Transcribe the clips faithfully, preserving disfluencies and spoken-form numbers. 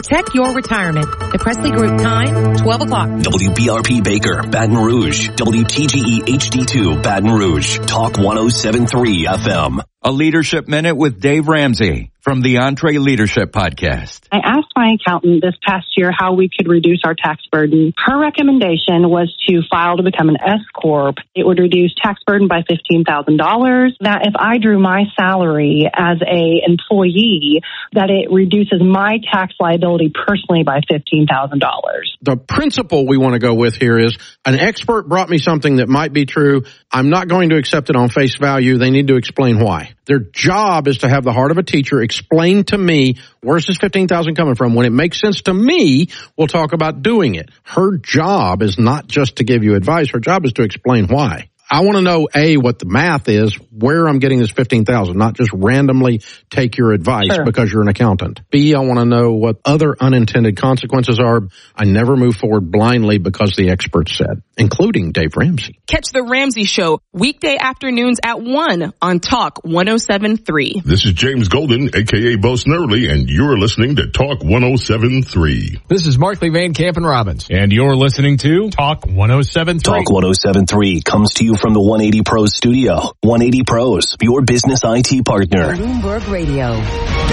Protect your retirement. The Presley Group time, twelve o'clock. W B R P Baker, Baton Rouge. W T G E H D two, Baton Rouge. Talk one oh seven point three F M. A Leadership Minute with Dave Ramsey from the Entree Leadership Podcast. I asked my accountant this past year how we could reduce our tax burden. Her recommendation was to file to become an S Corp. It would reduce tax burden by fifteen thousand dollars. That if I drew my salary as a employee, that it reduces my tax liability personally by fifteen thousand dollars. The principle we want to go with here is an expert brought me something that might be true. I'm not going to accept it on face value. They need to explain why. Their job is to have the heart of a teacher. Explain to me, where's this fifteen thousand coming from? When it makes sense to me, we'll talk about doing it. Her job is not just to give you advice. Her job is to explain why. I want to know, A, what the math is, where I'm getting this fifteen thousand dollars, not just randomly take your advice sure. because you're an accountant. B, I want to know what other unintended consequences are. I never move forward blindly because the expert said, including Dave Ramsey. Catch The Ramsey Show weekday afternoons at one on Talk one oh seven point three. This is James Golden, a k a. Bo Snerdley, and you're listening to Talk one oh seven point three. This is Markley Van Camp and Robbins. And you're listening to Talk one oh seven point three. Talk one oh seven point three comes to you from the one eighty Pros studio. one eighty Pros, your business I T partner. Bloomberg Radio.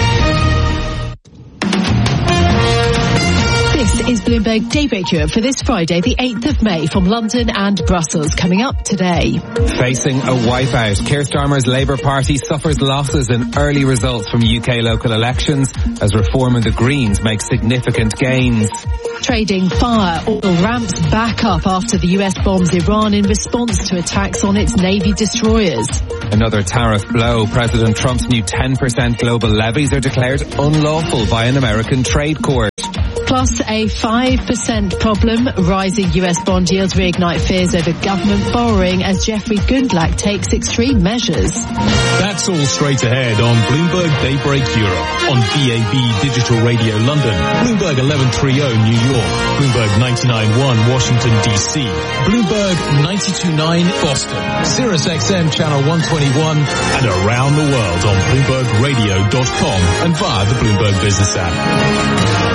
This is Bloomberg Daybreak Europe for this Friday, the eighth of May, from London and Brussels. Coming up today. Facing a wipeout, Keir Starmer's Labour Party suffers losses in early results from U K local elections as Reform and the Greens make significant gains. Trading fire. Oil ramps back up after the U S bombs Iran in response to attacks on its Navy destroyers. Another tariff blow. President Trump's new ten percent global levies are declared unlawful by an American trade court. Plus a five percent problem. Rising U S bond yields reignite fears over government borrowing as Jeffrey Gundlach takes extreme measures. That's all straight ahead on Bloomberg Daybreak Europe, on D A B Digital Radio London, Bloomberg eleven thirty New York, Bloomberg ninety-nine point one Washington D C, Bloomberg ninety-two point nine Boston, Sirius X M Channel one twenty-one, and around the world on Bloomberg Radio dot com and via the Bloomberg Business app.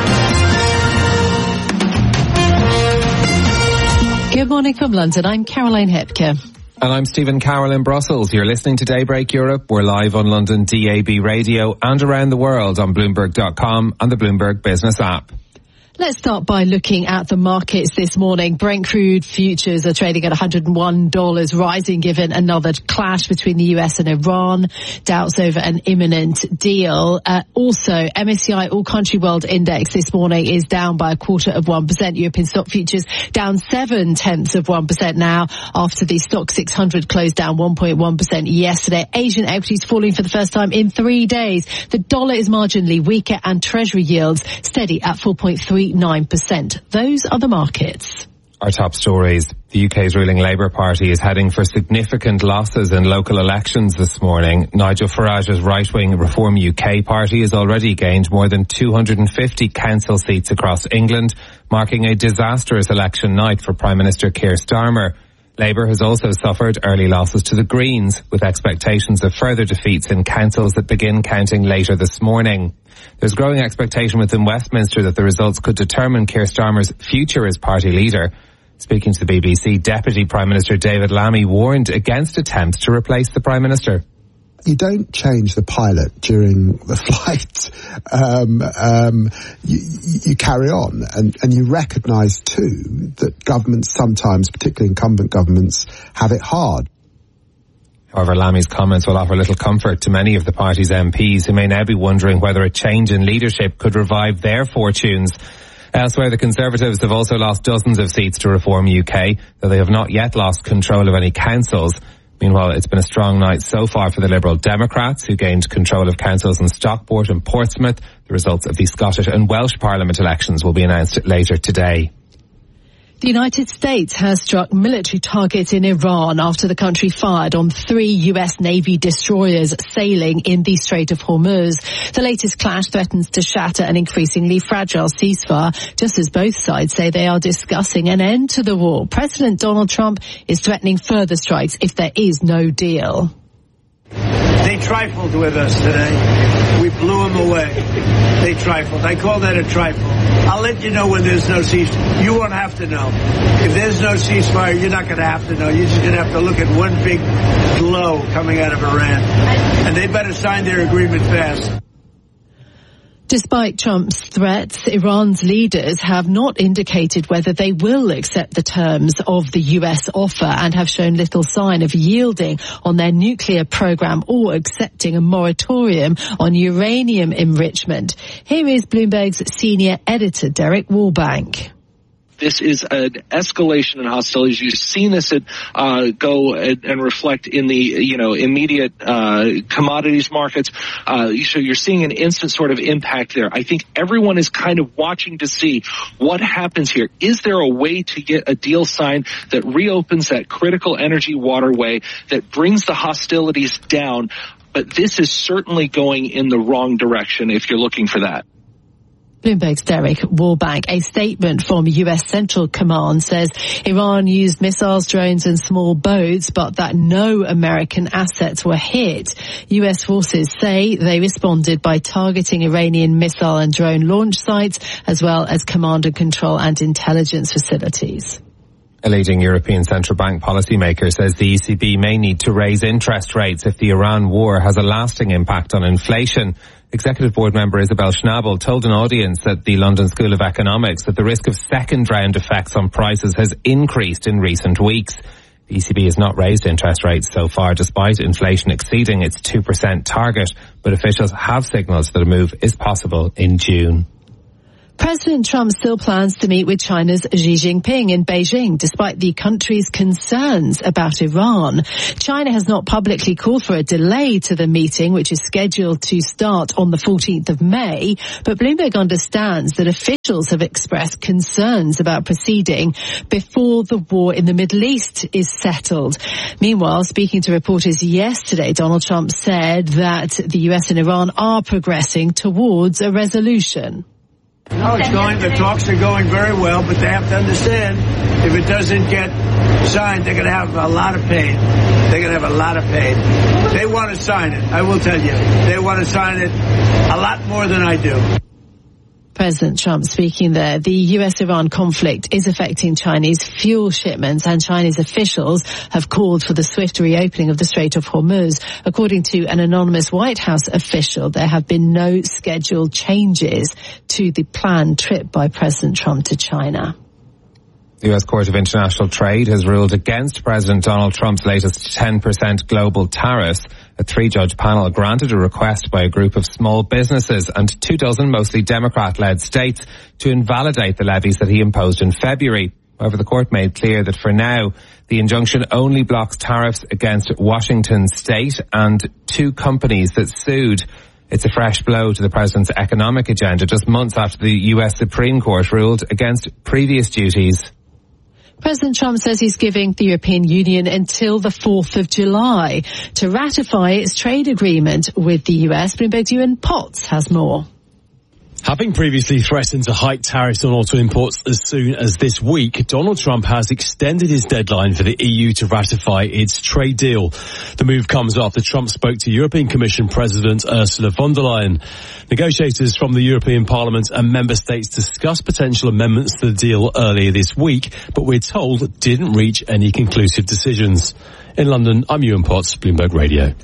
Good morning from London. I'm Caroline Hepker. And I'm Stephen Carroll in Brussels. You're listening to Daybreak Europe. We're live on London D A B Radio and around the world on Bloomberg dot com and the Bloomberg Business app. Let's start by looking at the markets this morning. Brent crude futures are trading at one hundred one dollars, rising given another clash between the U S and Iran. Doubts over an imminent deal. Uh, also, M S C I All Country World Index this morning is down by a quarter of one percent. European stock futures down seven tenths of one percent now after the stock six hundred closed down one point one percent yesterday. Asian equities falling for the first time in three days. The dollar is marginally weaker and Treasury yields steady at four point three nine percent. Those are the markets. Our top stories. The U K's ruling Labour Party is heading for significant losses in local elections this morning. Nigel Farage's right-wing Reform U K party has already gained more than two hundred fifty council seats across England, marking a disastrous election night for Prime Minister Keir Starmer. Labour has also suffered early losses to the Greens, with expectations of further defeats in councils that begin counting later this morning. There's growing expectation within Westminster that the results could determine Keir Starmer's future as party leader. Speaking to the B B C, Deputy Prime Minister David Lammy warned against attempts to replace the Prime Minister. You don't change the pilot during the flight. Um, um, you, you carry on, and, and you recognise too that governments sometimes, particularly incumbent governments, have it hard. However, Lammy's comments will offer little comfort to many of the party's M Ps who may now be wondering whether a change in leadership could revive their fortunes. Elsewhere, the Conservatives have also lost dozens of seats to Reform U K, though they have not yet lost control of any councils. Meanwhile, it's been a strong night so far for the Liberal Democrats, who gained control of councils in Stockport and Portsmouth. The results of the Scottish and Welsh Parliament elections will be announced later today. The United States has struck military targets in Iran after the country fired on three U S Navy destroyers sailing in the Strait of Hormuz. The latest clash threatens to shatter an increasingly fragile ceasefire, just as both sides say they are discussing an end to the war. President Donald Trump is threatening further strikes if there is no deal. They trifled with us today. We blew them away. They trifled. I call that a trifle. I'll let you know when there's no ceasefire. You won't have to know. If there's no ceasefire, you're not going to have to know. You're just going to have to look at one big glow coming out of Iran. And they better sign their agreement fast. Despite Trump's threats, Iran's leaders have not indicated whether they will accept the terms of the U S offer and have shown little sign of yielding on their nuclear program or accepting a moratorium on uranium enrichment. Here is Bloomberg's senior editor, Derek Wallbank. This is an escalation in hostilities. You've seen this uh, go and, and reflect in the, you know, immediate uh, commodities markets. Uh, so you're seeing an instant sort of impact there. I think everyone is kind of watching to see what happens here. Is there a way to get a deal signed that reopens that critical energy waterway, that brings the hostilities down? But this is certainly going in the wrong direction if you're looking for that. Bloomberg's Derek Wallbank. A statement from U S Central Command says Iran used missiles, drones and small boats, but that no American assets were hit. U S forces say they responded by targeting Iranian missile and drone launch sites, as well as command and control and intelligence facilities. A leading European central bank policymaker says the E C B may need to raise interest rates if the Iran war has a lasting impact on inflation. Executive Board member Isabel Schnabel told an audience at the London School of Economics that the risk of second-round effects on prices has increased in recent weeks. The E C B has not raised interest rates so far, despite inflation exceeding its two percent target, but officials have signalled that a move is possible in June. President Trump still plans to meet with China's Xi Jinping in Beijing, despite the country's concerns about Iran. China has not publicly called for a delay to the meeting, which is scheduled to start on the fourteenth of May, but Bloomberg understands that officials have expressed concerns about proceeding before the war in the Middle East is settled. Meanwhile, speaking to reporters yesterday, Donald Trump said that the U S and Iran are progressing towards a resolution. No, it's going, the talks are going very well, but they have to understand if it doesn't get signed, they're going to have a lot of pain. They're going to have a lot of pain. They want to sign it, I will tell you. They want to sign it a lot more than I do. President Trump speaking there. The U S-Iran conflict is affecting Chinese fuel shipments, and Chinese officials have called for the swift reopening of the Strait of Hormuz. According to an anonymous White House official, there have been no scheduled changes to the planned trip by President Trump to China. The U S Court of International Trade has ruled against President Donald Trump's latest ten percent global tariffs. A three-judge panel granted a request by a group of small businesses and two dozen mostly Democrat-led states to invalidate the levies that he imposed in February. However, the court made clear that for now, the injunction only blocks tariffs against Washington state and two companies that sued. It's a fresh blow to the president's economic agenda just months after the U S Supreme Court ruled against previous duties. President Trump says he's giving the European Union until the fourth of July to ratify its trade agreement with the U S. Bloomberg's Ewan Potts has more. Having previously threatened to hike tariffs on auto imports as soon as this week, Donald Trump has extended his deadline for the E U to ratify its trade deal. The move comes after Trump spoke to European Commission President Ursula von der Leyen. Negotiators from the European Parliament and member states discussed potential amendments to the deal earlier this week, but we're told didn't reach any conclusive decisions. In London, I'm Ewan Potts, Bloomberg Radio.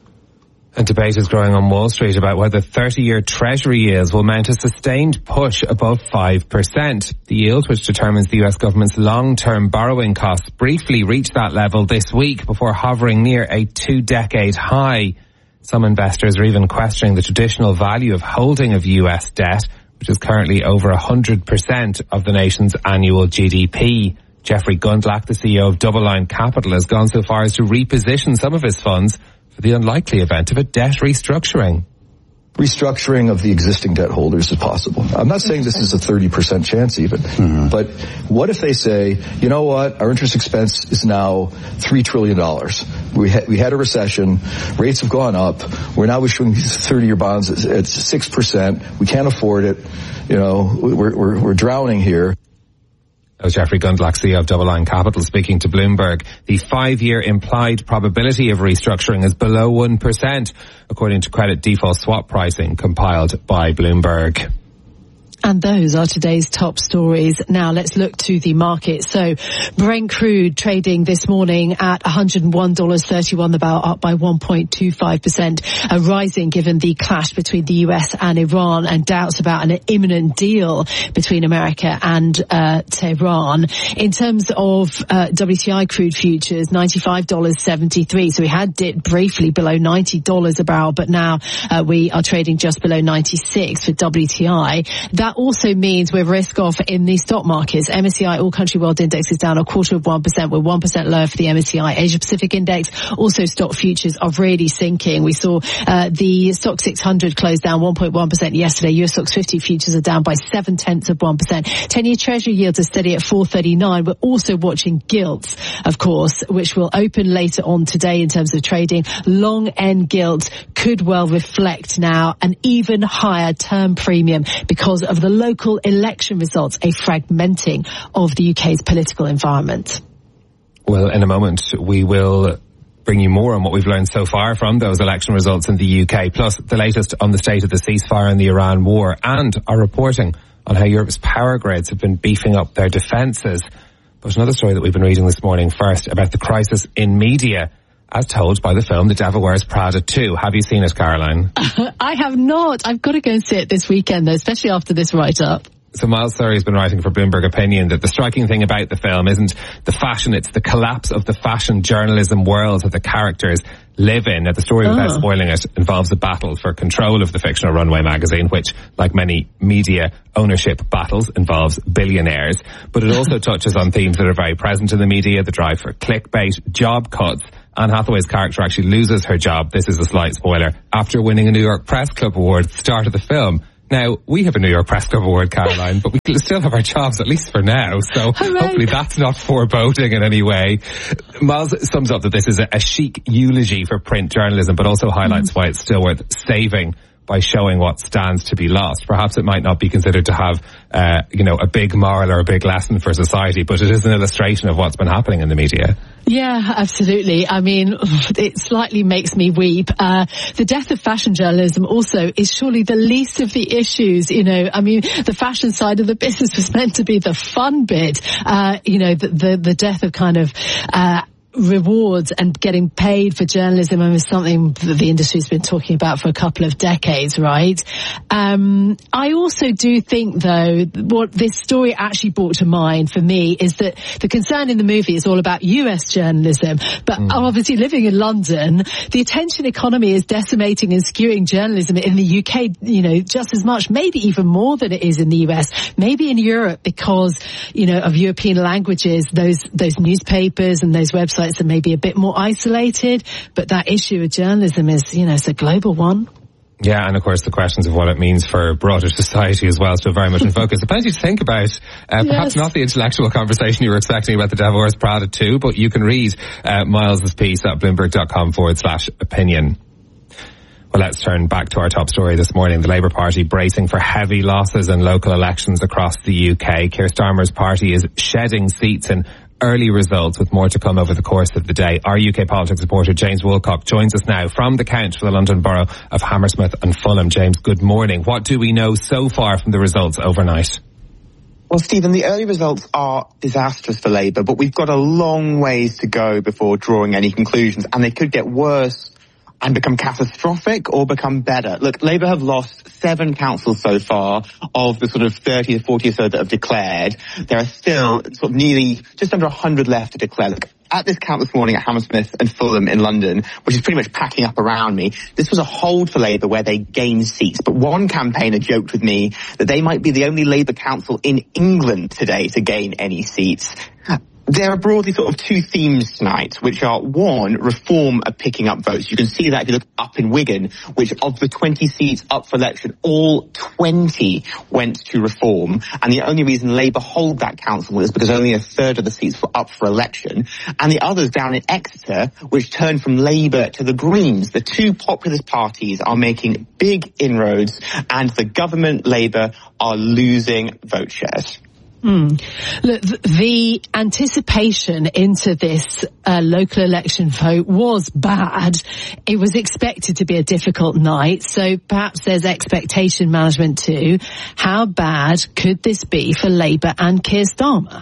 A debate is growing on Wall Street about whether thirty-year Treasury yields will mount a sustained push above five percent. The yield, which determines the U S government's long-term borrowing costs, briefly reached that level this week before hovering near a two-decade high. Some investors are even questioning the traditional value of holding of U S debt, which is currently over one hundred percent of the nation's annual G D P. Jeffrey Gundlach, the C E O of Double Line Capital, has gone so far as to reposition some of his funds for the unlikely event of a debt restructuring. Restructuring of the existing debt holders is possible. I'm not saying this is a thirty percent chance even, mm-hmm. but what if they say, you know what, our interest expense is now three trillion dollars. We, ha- we had a recession, rates have gone up, we're now issuing thirty-year bonds at six percent, we can't afford it, you know, we're, we're, we're drowning here. That was Jeffrey Gundlach, C E O of Double Line Capital, speaking to Bloomberg. The five-year implied probability of restructuring is below one percent, according to credit default swap pricing compiled by Bloomberg. And those are today's top stories. Now let's look to the market. So Brent crude trading this morning at one hundred one dollars thirty-one the barrel, up by one point two five percent, uh, rising given the clash between the U S and Iran and doubts about an imminent deal between America and uh, Tehran. In terms of uh, W T I crude futures, ninety-five dollars seventy-three. So we had dipped briefly below ninety dollars a barrel, but now uh, we are trading just below ninety-six for W T I. That also means we're risk off in the stock markets. M S C I All Country World Index is down a quarter of one percent. We're one percent lower for the M S C I Asia Pacific Index. Also, stock futures are really sinking. We saw uh, the Stock six hundred close down one point one percent yesterday. U S Stock fifty futures are down by seven tenths of one percent. ten-year Treasury yields are steady at four thirty-nine. We're also watching gilts, of course, which will open later on today in terms of trading. Long end gilts could well reflect now an even higher term premium because of the local election results, a fragmenting of the U K's political environment. Well, in a moment, we will bring you more on what we've learned so far from those election results in the U K, plus the latest on the state of the ceasefire and the Iran war, and our reporting on how Europe's power grids have been beefing up their defences. But another story that we've been reading this morning first about the crisis in media, as told by the film The Devil Wears Prada two. Have you seen it, Caroline? I have not. I've got to go and see it this weekend, though, especially after this write-up. So Miles Surrey has been writing for Bloomberg Opinion that the striking thing about the film isn't the fashion, it's the collapse of the fashion journalism world that the characters live in. Now, the story, without Oh. spoiling it, involves a battle for control of the fictional Runway magazine, which, like many media ownership battles, involves billionaires. But it also touches on themes that are very present in the media, the drive for clickbait, job cuts. Anne Hathaway's character actually loses her job, this is a slight spoiler, after winning a New York Press Club award at the start of the film. Now, we have a New York Press Club award, Caroline, but we still have our jobs, at least for now, so Hooray. Hopefully that's not foreboding in any way. Miles sums up that this is a, a chic eulogy for print journalism, but also highlights mm. why it's still worth saving by showing what stands to be lost. Perhaps it might not be considered to have, uh, you know, a big moral or a big lesson for society, but it is an illustration of what's been happening in the media. Yeah, absolutely. I mean, it slightly makes me weep. Uh, the death of fashion journalism also is surely the least of the issues, you know. I mean, the fashion side of the business was meant to be the fun bit. Uh, you know, the, the, the death of kind of, uh, rewards and getting paid for journalism and is something that the industry's been talking about for a couple of decades, right? Um, I also do think, though, what this story actually brought to mind for me is that the concern in the movie is all about U S journalism, but mm. obviously living in London, the attention economy is decimating and skewing journalism in the U K, you know, just as much, maybe even more than it is in the U S, maybe in Europe because, you know, of European languages, those, those newspapers and those websites are maybe a bit more isolated, but that issue of journalism is, you know, it's a global one. Yeah, and of course the questions of what it means for broader society as well is still very much in focus. Plenty to think about. Uh, perhaps yes. not the intellectual conversation you were expecting about The Devil Wears Prada two, but you can read uh, Miles's piece at bloomberg.com forward slash opinion. Well, let's turn back to our top story this morning. The Labour Party bracing for heavy losses in local elections across the U K. Keir Starmer's party is shedding seats in early results, with more to come over the course of the day. Our U K politics reporter James Woolcock joins us now from the count for the London Borough of Hammersmith and Fulham. James, good morning. What do we know so far from the results overnight? Well, Stephen, the early results are disastrous for Labour, but we've got a long ways to go before drawing any conclusions, and they could get worse and become catastrophic or become better. Look, Labour have lost seven councils so far of the sort of thirty to forty or so that have declared. There are still sort of nearly just under one hundred left to declare. Look, at this count this morning at Hammersmith and Fulham in London, which is pretty much packing up around me, this was a hold for Labour where they gained seats. But one campaigner joked with me that they might be the only Labour council in England today to gain any seats. There are broadly sort of two themes tonight, which are, one, reform are picking up votes. You can see that if you look up in Wigan, which of the twenty seats up for election, all twenty went to reform. And the only reason Labour hold that council is because only a third of the seats were up for election. And the others down in Exeter, which turned from Labour to the Greens. The two populist parties are making big inroads, and the government, Labour, are losing vote shares. Mm. Look, the anticipation into this uh, local election vote was bad. It was expected to be a difficult night, so perhaps there's expectation management too. How bad could this be for Labour and Keir Starmer?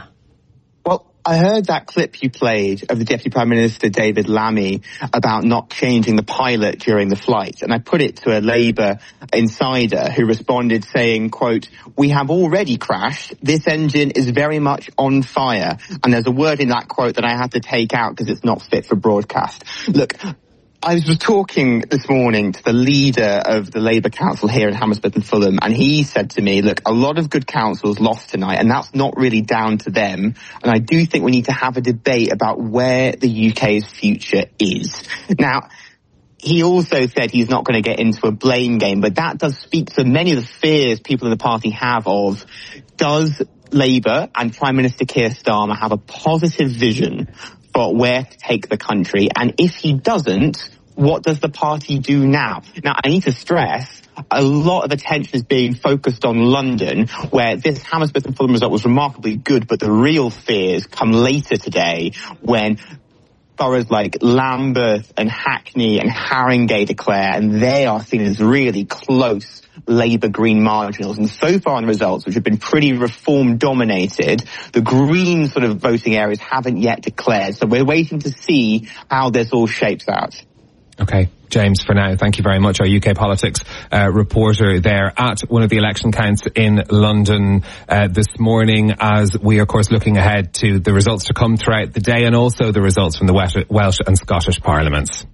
I heard that clip you played of the Deputy Prime Minister David Lammy about not changing the pilot during the flight. And I put it to a Labour insider who responded saying, quote, "We have already crashed. This engine is very much on fire." And there's a word in that quote that I have to take out because it's not fit for broadcast. Look, I was talking this morning to the leader of the Labour Council here in Hammersmith and Fulham, and he said to me, look, a lot of good councils lost tonight, and that's not really down to them. And I do think we need to have a debate about where the U K's future is. Now, he also said he's not going to get into a blame game, but that does speak to many of the fears people in the party have of, does Labour and Prime Minister Keir Starmer have a positive vision for where to take the country? And if he doesn't, what does the party do now? Now, I need to stress, a lot of attention is being focused on London, where this Hammersmith and Fulham result was remarkably good, but the real fears come later today when boroughs like Lambeth and Hackney and Haringey declare, and they are seen as really close Labour Green marginals. And so far in the results, which have been pretty Reform dominated, the Green sort of voting areas haven't yet declared. So we're waiting to see how this all shapes out. Okay, James, for now, thank you very much. Our U K politics uh, reporter there at one of the election counts in London uh, this morning, as we are, of course, looking ahead to the results to come throughout the day and also the results from the Welsh and Scottish parliaments.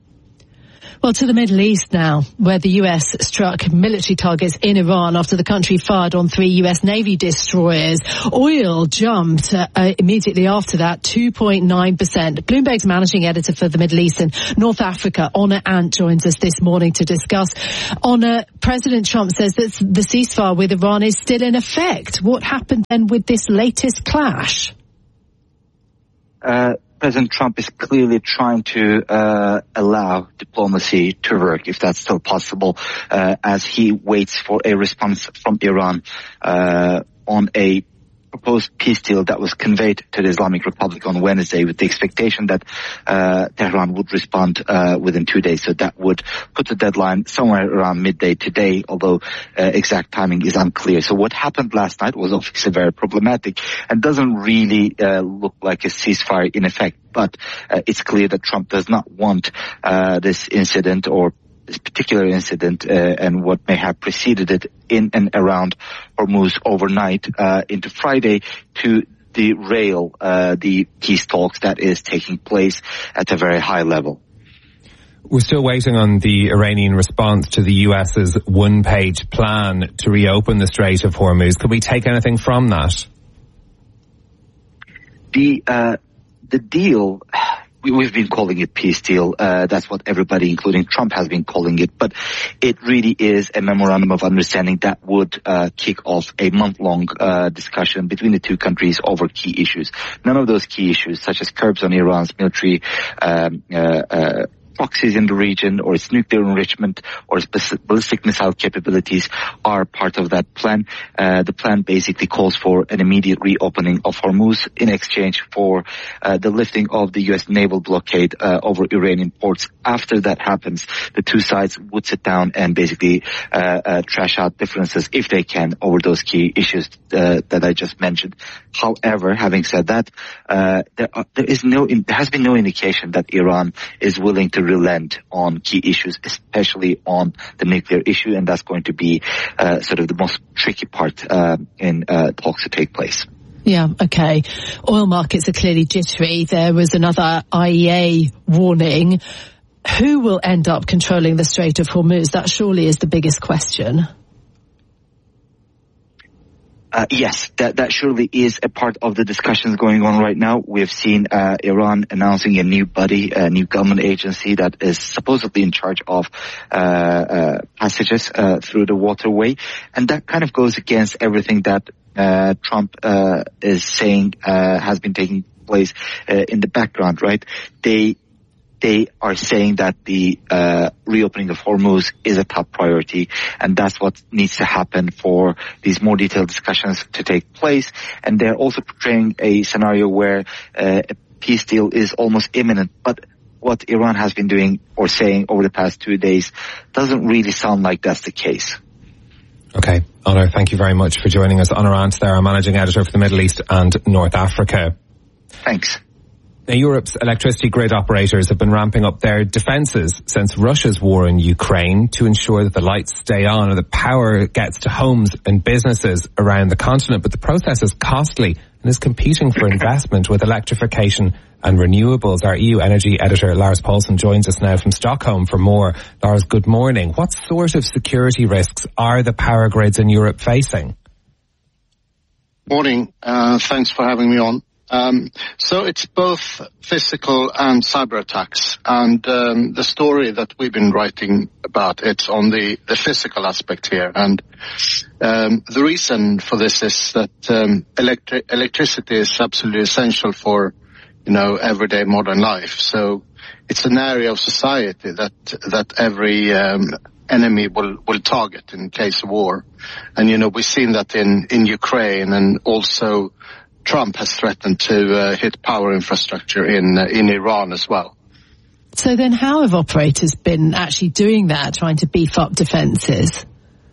Well, to the Middle East now, where the U S struck military targets in Iran after the country fired on three U S Navy destroyers. Oil jumped uh, uh, immediately after that, two point nine percent. Bloomberg's managing editor for the Middle East and North Africa, Honor Ant, joins us this morning to discuss. Honor, President Trump says that the ceasefire with Iran is still in effect. What happened then with this latest clash? Uh, President Trump is clearly trying to uh, allow diplomacy to work, if that's still possible, uh, as he waits for a response from Iran uh, on a proposed peace deal that was conveyed to the Islamic Republic on Wednesday, with the expectation that uh, Tehran would respond uh, within two days. So that would put the deadline somewhere around midday today, although uh, exact timing is unclear. So what happened last night was obviously very problematic and doesn't really uh, look like a ceasefire in effect. But uh, it's clear that Trump does not want uh, this incident or this particular incident uh, and what may have preceded it in and around Hormuz overnight uh, into Friday to derail uh, the peace talks that is taking place at a very high level. We're still waiting on the Iranian response to the U S's one-page plan to reopen the Strait of Hormuz. Could we take anything from that? The uh, the deal, we, we've been calling it peace deal. Uh, that's what everybody, including Trump, has been calling it. But it really is a memorandum of understanding that would uh, kick off a month-long uh, discussion between the two countries over key issues. None of those key issues, such as curbs on Iran's military um, uh, uh proxies in the region, or its nuclear enrichment, or its ballistic missile capabilities, are part of that plan. Uh, the plan basically calls for an immediate reopening of Hormuz in exchange for uh, the lifting of the U S naval blockade uh, over Iranian ports. After that happens, the two sides would sit down and basically uh, uh, trash out differences, if they can, over those key issues uh, that I just mentioned. However, having said that, uh, there, are, there is no, there has been no indication that Iran is willing to relent on key issues, especially on the nuclear issue, and that's going to be uh, sort of the most tricky part uh, in uh, talks to take place. Yeah, okay. Oil markets are clearly jittery. There was another I E A warning. Who will end up controlling the Strait of Hormuz? That surely is the biggest question. Uh, yes, that, that surely is a part of the discussions going on right now. We've seen uh, Iran announcing a new body, a new government agency that is supposedly in charge of uh, uh, passages uh, through the waterway. And that kind of goes against everything that uh, Trump uh, is saying uh, has been taking place uh, in the background, right? They they are saying that the uh, reopening of Hormuz is a top priority, and that's what needs to happen for these more detailed discussions to take place. And they're also portraying a scenario where uh, a peace deal is almost imminent. But what Iran has been doing or saying over the past two days doesn't really sound like that's the case. Okay, Honor, thank you very much for joining us. Honor Arndt there, our managing editor for the Middle East and North Africa. Thanks. Now, Europe's electricity grid operators have been ramping up their defences since Russia's war in Ukraine to ensure that the lights stay on and the power gets to homes and businesses around the continent. But the process is costly and is competing for investment with electrification and renewables. Our E U energy editor Lars Paulson joins us now from Stockholm for more. Lars, good morning. What sort of security risks are the power grids in Europe facing? Morning. Uh, thanks for having me on. Um, so it's both physical and cyber attacks, and um, the story that we've been writing about, it's on the, the physical aspect here. And um, the reason for this is that um, electri- electricity is absolutely essential for, you know, everyday modern life. So it's an area of society that that every um, enemy will, will target in case of war. And, you know, we've seen that in, in Ukraine, and also Trump has threatened to uh, hit power infrastructure in uh, in Iran as well. So then how have operators been actually doing that, trying to beef up defences?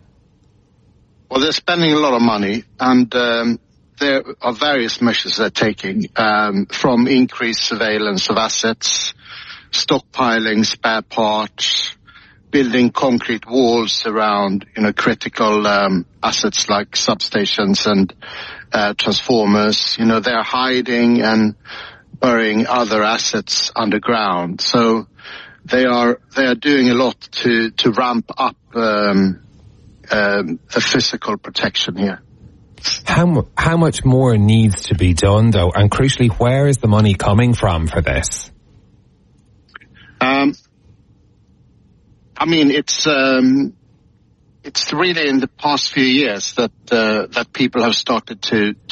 Well, they're spending a lot of money, and um, there are various measures they're taking, um, from increased surveillance of assets, stockpiling spare parts, building concrete walls around, you know, critical um, assets like substations and uh, transformers. You know, they're hiding and burying other assets underground. So they are they are doing a lot to to ramp up um, um, the physical protection here. How how much more needs to be done, though, and crucially, where is the money coming from for this? Um. I mean, it's um, it's really in the past few years that uh, that people have started to